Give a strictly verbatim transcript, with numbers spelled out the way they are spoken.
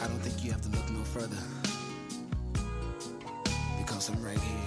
I don't think you have to look no further, because I'm right here.